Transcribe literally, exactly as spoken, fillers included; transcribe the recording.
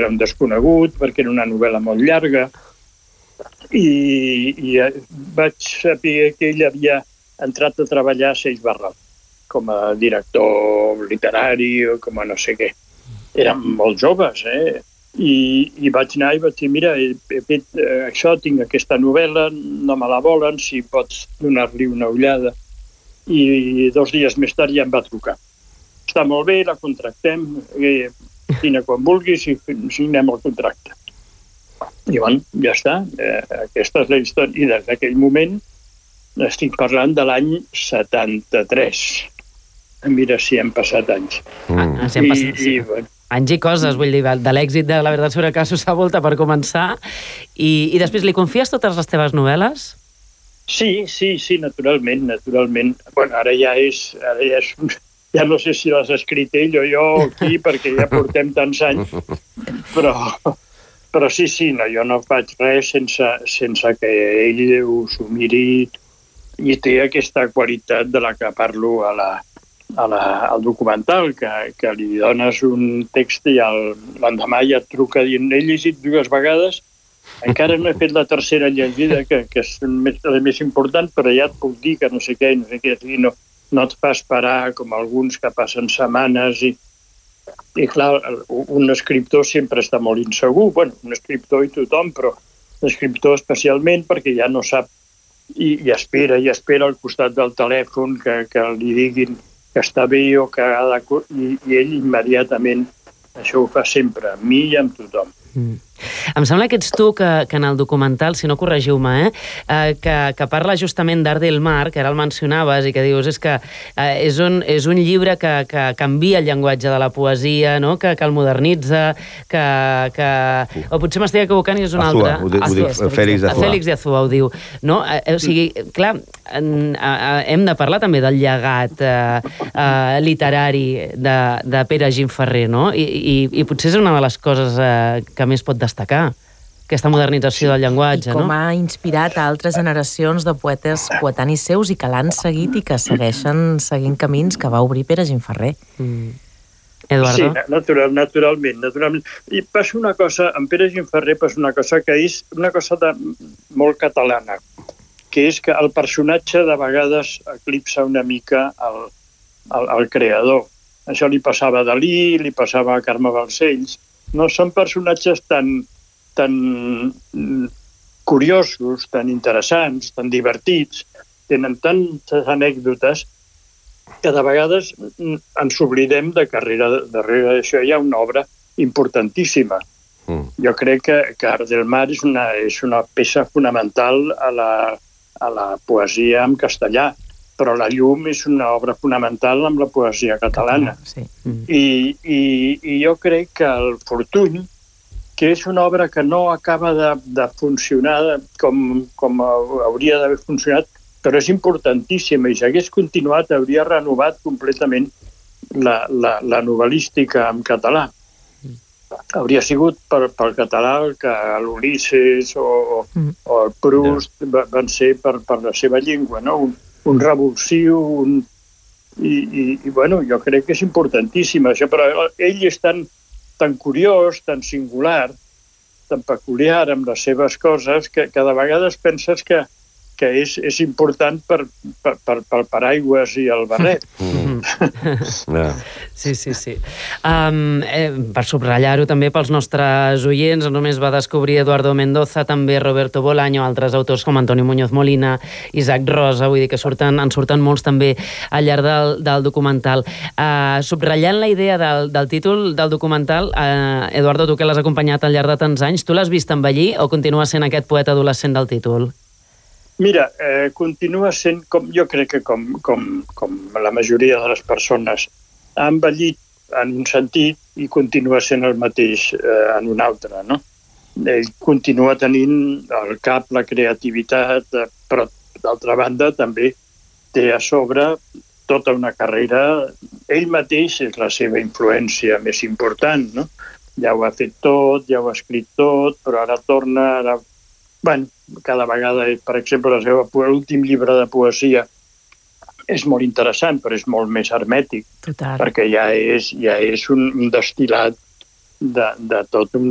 era un desconegut, perquè era una novel·la molt llarga, i, i vaig saber que ell havia entrat a treballar a Seix Barral com a director literari o com a no sé què. Eren molt joves, eh? I, i vaig anar i vaig dir, mira, he, he fet eh, això, tinc aquesta novel·la, no me la volen, si pots donar-li una ullada. I dos dies més tard ja em va trucar. Està molt bé, la contractem, eh, vine quan vulguis i signem el contracte. I bueno, ja està, eh, aquesta és la història. I des d'aquell moment estic parlant de l'any setanta-tres. Mira si hem passat anys. Mm. Ah, si hem passat, sí. I, i, bueno, anys i coses, vull dir, de l'èxit de La verdad sobre el caso s'ha volta per començar. I, I després, li confies totes les teves novel·les? Sí, sí, sí, naturalment, naturalment. Bueno, ara ja és... Ara ja, és ja no sé si l'has escrit ell o jo aquí, perquè ja portem tants anys, però, però sí, sí, no, jo no faig res sense, sense que ell s'ho miri i té aquesta qualitat de la que parlo a la, a la, al documental, que, que li dones un text i l'endemà ja et truca dient, he llegit dues vegades, encara no he fet la tercera llegida, que, que és la més important, però ja et puc dir que no sé què, no sé què, no, no et fa esperar com alguns que passen setmanes i, i clar, un escriptor sempre està molt insegur, bueno, un escriptor i tothom, però l'escriptor especialment perquè ja no sap i, i espera, i espera al costat del telèfon que, que li diguin que està bé o que ha de... I, i ell immediatament això ho fa sempre, amb mi i amb tothom. Mm. Em sembla que ets tu que, que en el documental, si no corregiu-me, eh, eh, que, que parla justament d'Art del Mar, que ara el mencionaves, i que dius és que eh, és, un, és un llibre que, que canvia el llenguatge de la poesia, no? que, que el modernitza, que... que... O potser m'estic equivocant i és un Azúa, altre... Ho dic, ho dic, Félix Azúa. Félix de Azúa ho diu. No? Eh, o sigui, clar, en, eh, hem de parlar també del llegat eh, eh, literari de, de Pere Gimferrer, no? I, i, i potser és una de les coses eh, que més pot destacar, aquesta modernització del llenguatge, no? I com no? ha inspirat a altres generacions de poetes coetanis seus i que l'han seguit i que segueixen seguint camins que va obrir Pere Gimferrer. Mm. Eduardo? Sí, natural, naturalment, naturalment. I passa una cosa, en Pere Gimferrer passa una cosa que és una cosa de, molt catalana, que és que el personatge de vegades eclipsa una mica el, el, el creador. Això li passava a Dalí, li passava a Carme Balcells. No són personatges tan, tan curiosos, tan interessants, tan divertits, tenen tantes anècdotes que de vegades ens oblidem de que darrere d'això hi ha una obra importantíssima. Mm. Jo crec que, que Art del Mar és una, és una peça fonamental a la, a la poesia en castellà, però La llum és una obra fonamental amb la poesia catalana. Sí. Mm. I, i, I jo crec que el Fortuny, que és una obra que no acaba de, de funcionar com, com hauria d'haver funcionat, però és importantíssima i si hagués continuat hauria renovat completament la, la, la novel·lística en català. Mm. Hauria sigut per, pel català que l'Ulisses o, mm. o el Proust yeah. van ser per, per la seva llengua, no? Un, un revulsiu, un... I, i, i bueno, jo crec que és importantíssim això, però ell és tan, tan curiós, tan singular, tan peculiar amb les seves coses, que, que de vegades penses que, que és, és important per, per, per, pel paraigües i el barret. Mm. yeah. Sí, sí, sí. Um, eh, per subratllar-ho també pels nostres oients, només va descobrir Eduardo Mendoza, també Roberto Bolaño, altres autors com Antonio Muñoz Molina, Isaac Rosa, vull dir que surten, en surten molts també al llarg del, del documental. Uh, subratllant la idea del, del títol del documental, uh, Eduardo, tu que l'has acompanyat al llarg de tants anys, tu l'has vist envellir o continua sent aquest poeta adolescent del títol? Mira, eh, continua sent, com jo crec que com, com, com la majoria de les persones, ha envellit en un sentit i continua sent el mateix eh, en un altre, no? Ell continua tenint al cap la creativitat, eh, però d'altra banda també té a sobre tota una carrera. Ell mateix és la seva influència més important, no? Ja ho ha fet tot, ja ho ha escrit tot, però ara torna... Ara... Bueno, cada vegada, per exemple, el seu últim llibre de poesia és molt interessant, però és molt més hermètic. Total. Perquè ja és, ja és un destil·lat de, de tot un,